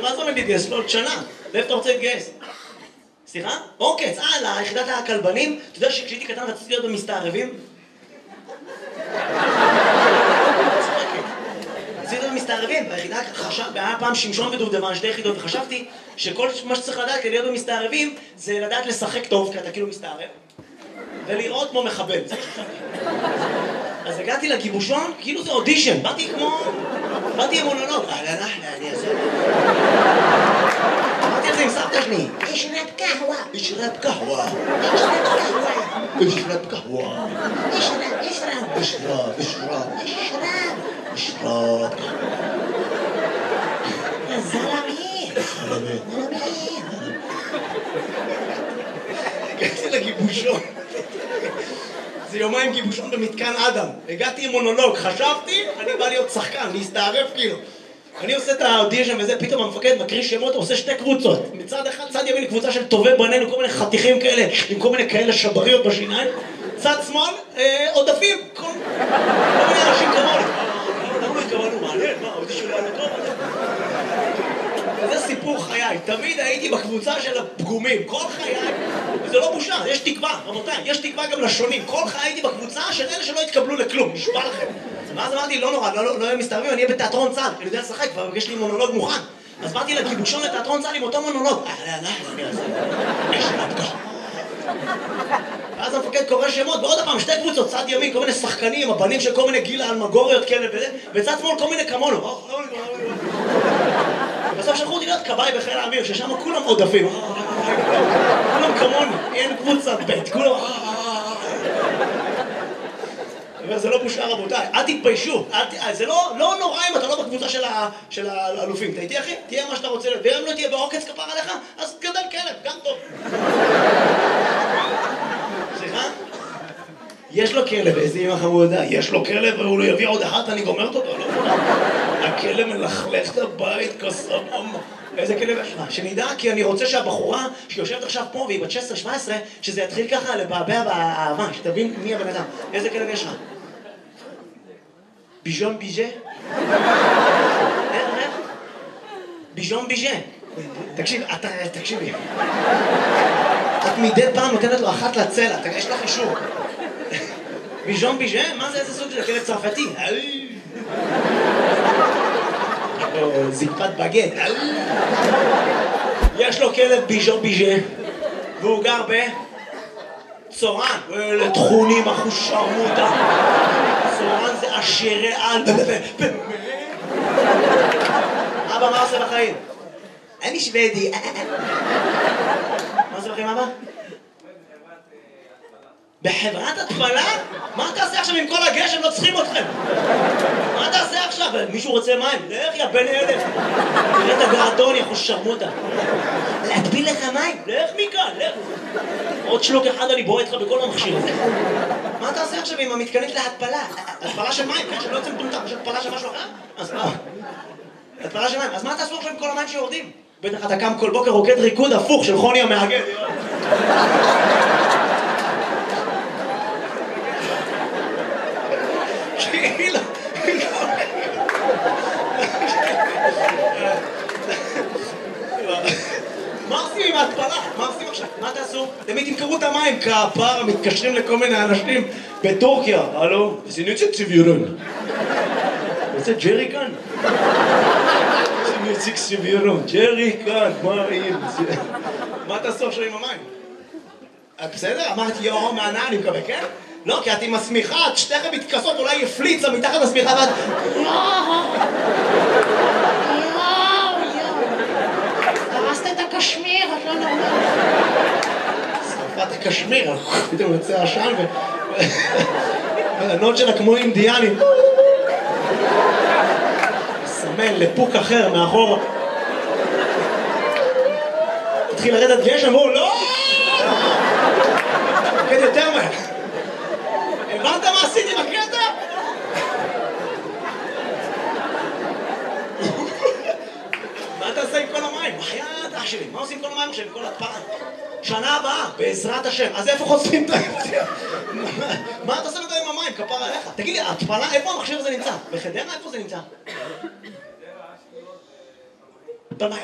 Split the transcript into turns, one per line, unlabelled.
מה זה אומר להתגייס? לא עוד שנה. לאיפה אתה רוצה להתגייס? סליחה? אוקיי, ליחידת הכלבנים. אתה יודע שכשהייתי קטן רציתי להיות במסתערבים? רציתי להיות במסתערבים. ביחידה היה פעם שמשון ודובדבן, 2 יחידות, וחשבתי שכל מה שצריך לדעת כדי להיות במסתערבים זה לדעת לשחק טוב, כי אתה כאילו מסתערב, ולראות כמו מחבל. זה מה שחשבתי. אז הגעתי לגיבושון, כאילו זה אודישן. באתי עם מונולוג. אני אעשה. אמרתי על זה עם סבתא שלי. אשרב קהווה. אשרב קהווה. אשרב קהווה. אשרב. זלמי. הגעתי לגיבושון. זה יומיים גיבושון במתקן אדם. הגעתי עם מונולוג, חשבתי, אני בא להיות שחקן, להסתערף כאילו. אני עושה את האודישן וזה, פתאום המפקד מקריא שמות, עושה 2 קבוצות. מצד אחד, צד ימין קבוצה של טובי בנינו, כל מיני חתיכים כאלה, עם כל מיני כאלה שבריות בשיניים. צד שמאל, עודפים, כל מיני אנשים כמוני. למה לא התכוונו? מעניין, מה, האודישן לא היה טוב? וזה סיפור חיי, תמיד הייתי בקבוצה של הפגומים, כל חיי, וזה לא בושה, יש תקווה, רבותיי, יש תקווה גם לשונים, כל חיי הייתי בקבוצה של אלה שלא התקבלו לכלום, נשבע לכם. ואז אמרתי, לא נורא, לא יהיה מסתערבים, אני אהיה בתיאטרון צה"ל, אני יודע לשחק, ויש לי מונולוג מוכן. אז באתי לגיבושון לתיאטרון צה"ל עם אותו מונולוג. ואז המפקד קורא שמות, ועוד הפעם 2 קבוצות, צד ימין, כל מיני שחקנים, הבנים של כל מיני גילה אלמגוריות כאלה וזה, וצד שמאל כל מיני כמונו. בסוף שלחו אותי להיות כבאי בחיל האוויר, ששם כולם עודפים. כולם כמוני, אין קבוצה ב', כולם... זה לא בושה רבותיי, אל תתביישו, זה לא נורא אם אתה לא בקבוצה של האלופים. אתה איתי אחי? תהיה מה שאתה רוצה, ואם לא תהיה בעוקץ כפר עליך, אז גדל כלב, גם טוב. סליחה? יש לו כלב, איזה אמא חמודה, יש לו כלב והוא לא יביא עוד אחת, אני גומרת אותו, לא? הכלב מלכלך את הבית כסבום. איזה כלב יש לך? שנדע, כי אני רוצה שהבחורה שיושבת עכשיו פה והיא בת 16-17, שזה יתחיל ככה לבעבע באהבה, שתבין מי הבן אדם. איזה כלב יש לך? ביז'ון ביז'ה? איך? ביז'ון ביז'ה. תקשיבי. את מדי פעם נותנת לו אחת לצלע, יש לך אישור. ביז'ון ביז'ה? מה זה, איזה סוג של כלב צרפתי? זקפת בגט. יש לו כלב ביז'ון ביז'ה, והוא גר בצורן. לתכונים אחוש שרמוטה. צורן זה עשירי על. אבא, מה עושה בחיים? אני שוודי. מה עושה בחיים, אבא? בחברת התפלה? מה אתה עושה עכשיו עם כל הגשם? לא צריכים אתכם. מה אתה עושה עכשיו? מישהו רוצה מים? לך יא בן אלף. תראה את הגרדון, יכול שרמוטה. להטביל לך מים? לך מכאן, לך. עוד שלוק אחד אני בועט לך בכל המכשיר הזה. מה אתה עושה עכשיו עם המתקנית להתפלה? התפלה של מים, כן? שלא יוצא מטומטם. יש התפלה של משהו אחר? אז מה? התפלה של מים. אז מה תעשו עכשיו עם כל המים שיורדים? בטח אתה קם כל בוקר רוקד ריקוד הפוך של חוני המאגד. מה עושים עם ההתפלה? מה עושים עכשיו? מה תעשו? תמיד תמכרו את המים כפר, מתקשרים לכל מיני אנשים בטורקיה. הלו? זה נציג סביורון. זה ג'רי כאן? זה נציג סביורון. ג'רי כאן, מה תעשו עכשיו עם המים? בסדר? אמרתי יאו מענה, אני מקווה, כן? לא, כי את עם השמיכה, את שתיכם מתכסות, אולי יפליצה מתחת לשמיכה ואת...
הרסת את הקשמיר, את לא נורמלית.
שרפת הקשמיר, פתאום יוצא עשן והבנות שלה כמו אינדיאנים. סמן לפוק אחר מאחור. התחיל לרדת גשם, והוא לא! כן, יותר מהר. הבנת מה עשיתי בקטע? מה אתה עושה עם כל המים? בחייאת אח שלי, מה עושים עם כל המים עכשיו, עם כל התפלה? שנה הבאה, בעזרת השם. אז איפה חושפים את ההתפלה? מה אתה עושה עם המים? כפר עליך. תגיד לי, התפלה, איפה המכשיר הזה נמצא? בחדרה איפה זה נמצא?